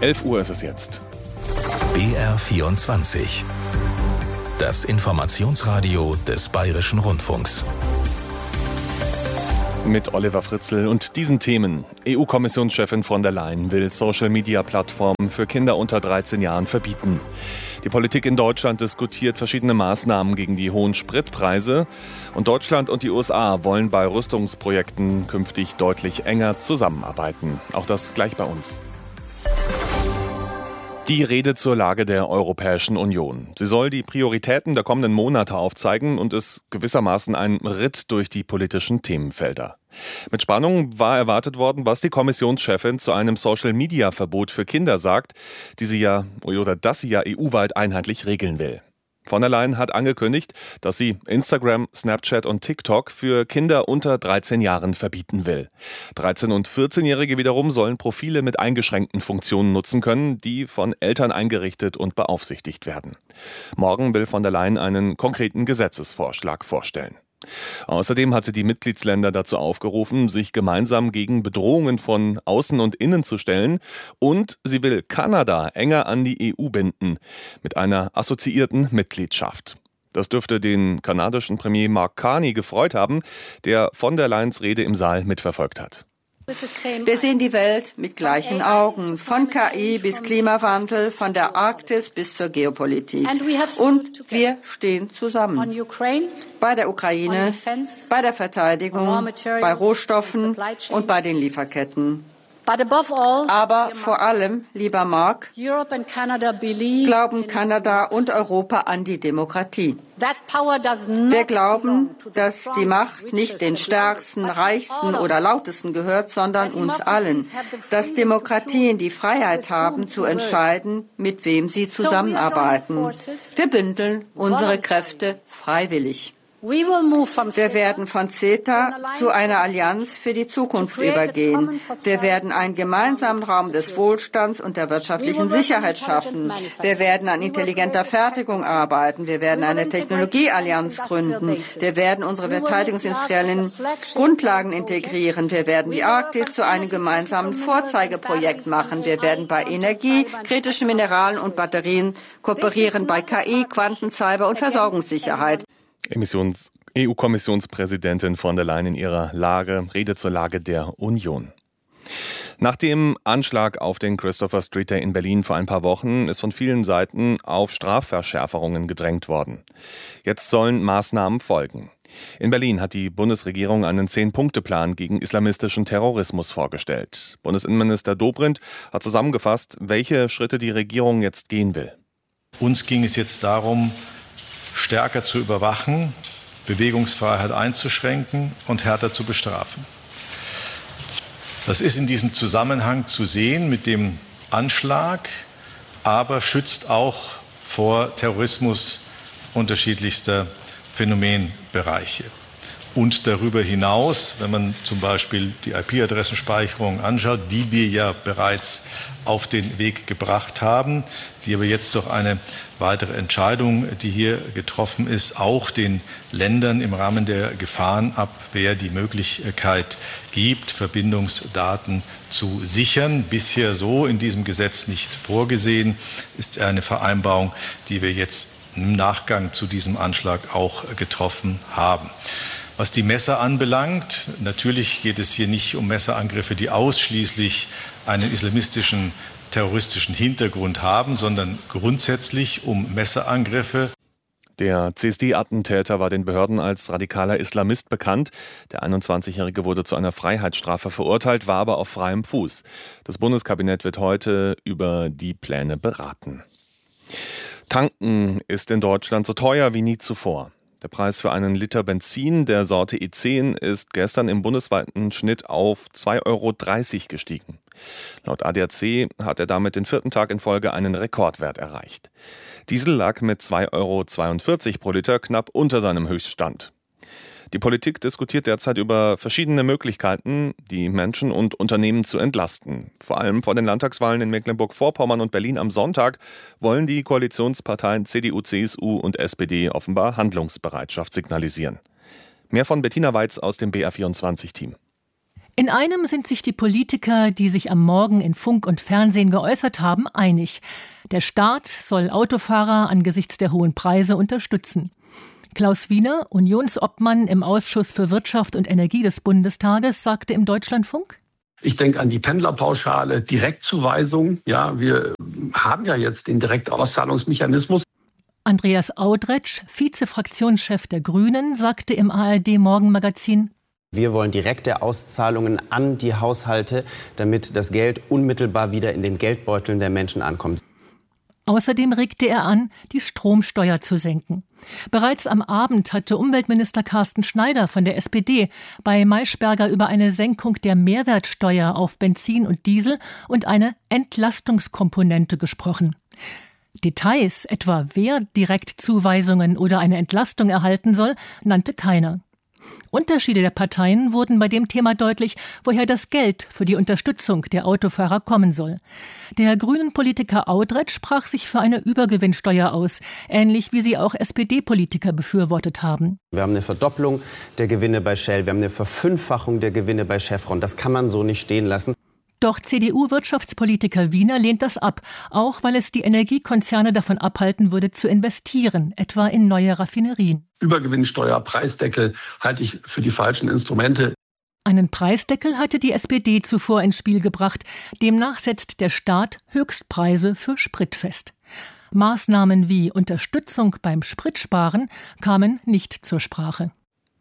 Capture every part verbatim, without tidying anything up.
elf Uhr ist es jetzt. B R vierundzwanzig. Das Informationsradio des Bayerischen Rundfunks. Mit Oliver Fritzl und diesen Themen. E U-Kommissionschefin von der Leyen will Social-Media-Plattformen für Kinder unter dreizehn Jahren verbieten. Die Politik in Deutschland diskutiert verschiedene Maßnahmen gegen die hohen Spritpreise. Und Deutschland und die U S A wollen bei Rüstungsprojekten künftig deutlich enger zusammenarbeiten. Auch das gleich bei uns. Die Rede zur Lage der Europäischen Union. Sie soll die Prioritäten der kommenden Monate aufzeigen und ist gewissermaßen ein Ritt durch die politischen Themenfelder. Mit Spannung war erwartet worden, was die Kommissionschefin zu einem Social-Media-Verbot für Kinder sagt, die sie ja oder das sie ja E U-weit einheitlich regeln will. Von der Leyen hat angekündigt, dass sie Instagram, Snapchat und TikTok für Kinder unter dreizehn Jahren verbieten will. dreizehn- und vierzehnjährige wiederum sollen Profile mit eingeschränkten Funktionen nutzen können, die von Eltern eingerichtet und beaufsichtigt werden. Morgen will von der Leyen einen konkreten Gesetzesvorschlag vorstellen. Außerdem hat sie die Mitgliedsländer dazu aufgerufen, sich gemeinsam gegen Bedrohungen von außen und innen zu stellen, und sie will Kanada enger an die E U binden mit einer assoziierten Mitgliedschaft. Das dürfte den kanadischen Premier Mark Carney gefreut haben, der von der Leyens Rede im Saal mitverfolgt hat. Wir sehen die Welt mit gleichen Augen, von K I bis Klimawandel, von der Arktis bis zur Geopolitik. Und wir stehen zusammen. Bei der Ukraine, bei der Verteidigung, bei Rohstoffen und bei den Lieferketten. Aber vor allem, lieber Mark, glauben Kanada und Europa an die Demokratie. Wir glauben, dass die Macht nicht den Stärksten, Reichsten oder Lautesten gehört, sondern uns allen. Dass Demokratien die Freiheit haben, zu entscheiden, mit wem sie zusammenarbeiten. Wir bündeln unsere Kräfte freiwillig. Wir werden von CETA zu einer Allianz für die Zukunft übergehen. Wir werden einen gemeinsamen Raum des Wohlstands und der wirtschaftlichen Sicherheit schaffen. Wir werden an intelligenter Fertigung arbeiten. Wir werden eine Technologieallianz gründen. Wir werden unsere verteidigungsindustriellen Grundlagen integrieren. Wir werden die Arktis zu einem gemeinsamen Vorzeigeprojekt machen. Wir werden bei Energie, kritischen Mineralen und Batterien kooperieren, bei K I, Quanten, Cyber und Versorgungssicherheit. Emissions- E U-Kommissionspräsidentin von der Leyen in ihrer Lage, Rede zur Lage der Union. Nach dem Anschlag auf den Christopher Street Day in Berlin vor ein paar Wochen ist von vielen Seiten auf Strafverschärfungen gedrängt worden. Jetzt sollen Maßnahmen folgen. In Berlin hat die Bundesregierung einen Zehn-Punkte-Plan gegen islamistischen Terrorismus vorgestellt. Bundesinnenminister Dobrindt hat zusammengefasst, welche Schritte die Regierung jetzt gehen will. Uns ging es jetzt darum, stärker zu überwachen, Bewegungsfreiheit einzuschränken und härter zu bestrafen. Das ist in diesem Zusammenhang zu sehen mit dem Anschlag, aber schützt auch vor Terrorismus unterschiedlichster Phänomenbereiche. Und darüber hinaus, wenn man zum Beispiel die I P-Adressenspeicherung anschaut, die wir ja bereits auf den Weg gebracht haben, die aber jetzt durch eine weitere Entscheidung, die hier getroffen ist, auch den Ländern im Rahmen der Gefahrenabwehr die Möglichkeit gibt, Verbindungsdaten zu sichern. Bisher so in diesem Gesetz nicht vorgesehen, ist eine Vereinbarung, die wir jetzt im Nachgang zu diesem Anschlag auch getroffen haben. Was die Messer anbelangt, natürlich geht es hier nicht um Messerangriffe, die ausschließlich einen islamistischen, terroristischen Hintergrund haben, sondern grundsätzlich um Messerangriffe. Der C S D-Attentäter war den Behörden als radikaler Islamist bekannt. Der einundzwanzigjährige wurde zu einer Freiheitsstrafe verurteilt, war aber auf freiem Fuß. Das Bundeskabinett wird heute über die Pläne beraten. Tanken ist in Deutschland so teuer wie nie zuvor. Der Preis für einen Liter Benzin der Sorte E zehn ist gestern im bundesweiten Schnitt auf zwei Euro dreißig gestiegen. Laut A D A C hat er damit den vierten Tag in Folge einen Rekordwert erreicht. Diesel lag mit zwei Euro zweiundvierzig pro Liter knapp unter seinem Höchststand. Die Politik diskutiert derzeit über verschiedene Möglichkeiten, die Menschen und Unternehmen zu entlasten. Vor allem vor den Landtagswahlen in Mecklenburg-Vorpommern und Berlin am Sonntag wollen die Koalitionsparteien C D U, C S U und S P D offenbar Handlungsbereitschaft signalisieren. Mehr von Bettina Weiz aus dem B R vierundzwanzig-Team. In einem sind sich die Politiker, die sich am Morgen in Funk und Fernsehen geäußert haben, einig. Der Staat soll Autofahrer angesichts der hohen Preise unterstützen. Klaus Wiener, Unionsobmann im Ausschuss für Wirtschaft und Energie des Bundestages, sagte im Deutschlandfunk: Ich denke an die Pendlerpauschale, Direktzuweisung. Ja, wir haben ja jetzt den Direktauszahlungsmechanismus. Andreas Audretsch, Vizefraktionschef der Grünen, sagte im A R D-Morgenmagazin: Wir wollen direkte Auszahlungen an die Haushalte, damit das Geld unmittelbar wieder in den Geldbeuteln der Menschen ankommt. Außerdem regte er an, die Stromsteuer zu senken. Bereits am Abend hatte Umweltminister Carsten Schneider von der S P D bei Maischberger über eine Senkung der Mehrwertsteuer auf Benzin und Diesel und eine Entlastungskomponente gesprochen. Details, etwa wer Direktzuweisungen oder eine Entlastung erhalten soll, nannte keiner. Unterschiede der Parteien wurden bei dem Thema deutlich, woher das Geld für die Unterstützung der Autofahrer kommen soll. Der Grünen-Politiker Audretsch sprach sich für eine Übergewinnsteuer aus, ähnlich wie sie auch S P D-Politiker befürwortet haben. Wir haben eine Verdopplung der Gewinne bei Shell, wir haben eine Verfünffachung der Gewinne bei Chevron. Das kann man so nicht stehen lassen. Doch C D U-Wirtschaftspolitiker Wiener lehnt das ab, auch weil es die Energiekonzerne davon abhalten würde, zu investieren, etwa in neue Raffinerien. Übergewinnsteuer, Preisdeckel halte ich für die falschen Instrumente. Einen Preisdeckel hatte die S P D zuvor ins Spiel gebracht. Demnach setzt der Staat Höchstpreise für Sprit fest. Maßnahmen wie Unterstützung beim Spritsparen kamen nicht zur Sprache.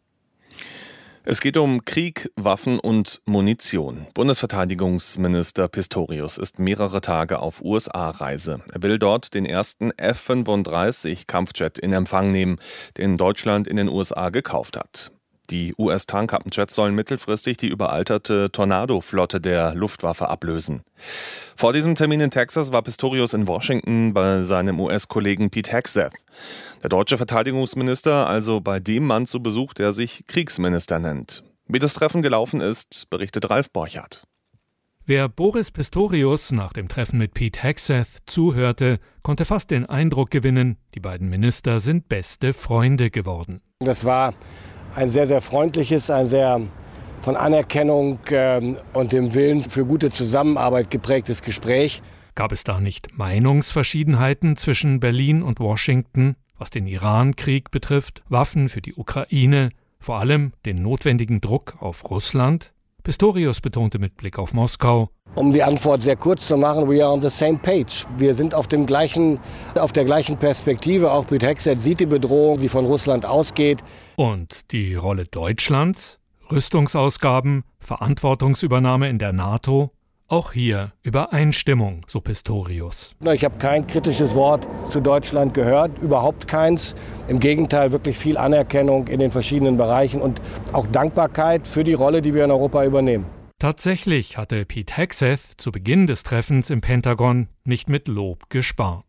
Es geht um Krieg, Waffen und Munition. Bundesverteidigungsminister Pistorius ist mehrere Tage auf U S A-Reise. Er will dort den ersten F fünfunddreißig Kampfjet in Empfang nehmen, den Deutschland in den U S A gekauft hat. Die U S-Tarnkappenjets sollen mittelfristig die überalterte Tornado-Flotte der Luftwaffe ablösen. Vor diesem Termin in Texas war Pistorius in Washington bei seinem U S-Kollegen Pete Hegseth. Der deutsche Verteidigungsminister also bei dem Mann zu Besuch, der sich Kriegsminister nennt. Wie das Treffen gelaufen ist, berichtet Ralf Borchardt. Wer Boris Pistorius nach dem Treffen mit Pete Hegseth zuhörte, konnte fast den Eindruck gewinnen, die beiden Minister sind beste Freunde geworden. Das war ein sehr, sehr freundliches, ein sehr von Anerkennung äh, und dem Willen für gute Zusammenarbeit geprägtes Gespräch. Gab es da nicht Meinungsverschiedenheiten zwischen Berlin und Washington, was den Iran-Krieg betrifft, Waffen für die Ukraine, vor allem den notwendigen Druck auf Russland? Pistorius betonte mit Blick auf Moskau: Um die Antwort sehr kurz zu machen, we are on the same page. Wir sind auf dem gleichen, auf der gleichen Perspektive. Auch Pete Hegseth sieht die Bedrohung, die von Russland ausgeht. Und die Rolle Deutschlands? Rüstungsausgaben, Verantwortungsübernahme in der NATO? Auch hier Übereinstimmung, so Pistorius. Ich habe kein kritisches Wort zu Deutschland gehört, überhaupt keins. Im Gegenteil, wirklich viel Anerkennung in den verschiedenen Bereichen und auch Dankbarkeit für die Rolle, die wir in Europa übernehmen. Tatsächlich hatte Pete Hegseth zu Beginn des Treffens im Pentagon nicht mit Lob gespart.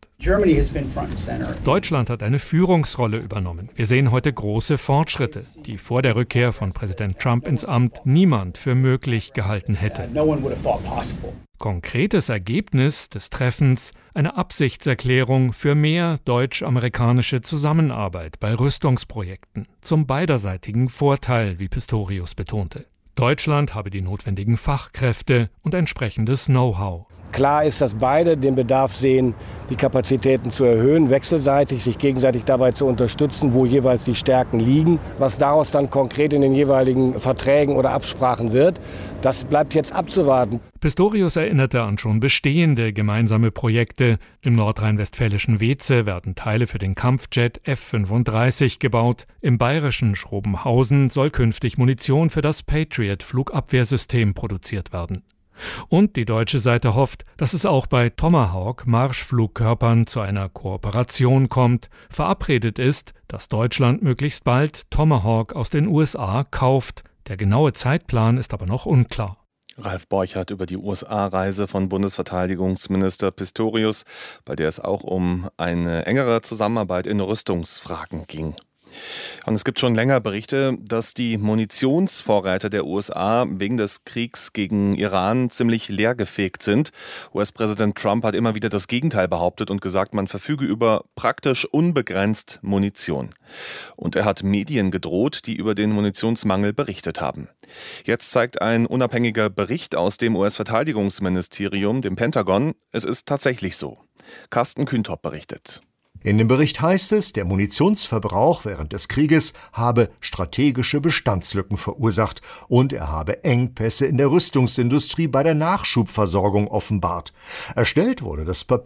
Deutschland hat eine Führungsrolle übernommen. Wir sehen heute große Fortschritte, die vor der Rückkehr von Präsident Trump ins Amt niemand für möglich gehalten hätte. Konkretes Ergebnis des Treffens: eine Absichtserklärung für mehr deutsch-amerikanische Zusammenarbeit bei Rüstungsprojekten, zum beiderseitigen Vorteil, wie Pistorius betonte. Deutschland habe die notwendigen Fachkräfte und entsprechendes Know-how. Klar ist, dass beide den Bedarf sehen, die Kapazitäten zu erhöhen, wechselseitig, sich gegenseitig dabei zu unterstützen, wo jeweils die Stärken liegen. Was daraus dann konkret in den jeweiligen Verträgen oder Absprachen wird, das bleibt jetzt abzuwarten. Pistorius erinnerte an schon bestehende gemeinsame Projekte. Im nordrhein-westfälischen Weeze werden Teile für den Kampfjet F fünfunddreißig gebaut. Im bayerischen Schrobenhausen soll künftig Munition für das Patriot-Flugabwehrsystem produziert werden. Und die deutsche Seite hofft, dass es auch bei Tomahawk-Marschflugkörpern zu einer Kooperation kommt. Verabredet ist, dass Deutschland möglichst bald Tomahawk aus den U S A kauft. Der genaue Zeitplan ist aber noch unklar. Ralf Borchardt über die U S A-Reise von Bundesverteidigungsminister Pistorius, bei der es auch um eine engere Zusammenarbeit in Rüstungsfragen ging. Und es gibt schon länger Berichte, dass die Munitionsvorräte der U S A wegen des Kriegs gegen Iran ziemlich leergefegt sind. U S-Präsident Trump hat immer wieder das Gegenteil behauptet und gesagt, man verfüge über praktisch unbegrenzt Munition. Und er hat Medien gedroht, die über den Munitionsmangel berichtet haben. Jetzt zeigt ein unabhängiger Bericht aus dem U S-Verteidigungsministerium, dem Pentagon, es ist tatsächlich so. Carsten Kühntop berichtet. In dem Bericht heißt es, der Munitionsverbrauch während des Krieges habe strategische Bestandslücken verursacht und er habe Engpässe in der Rüstungsindustrie bei der Nachschubversorgung offenbart. Erstellt wurde das Papier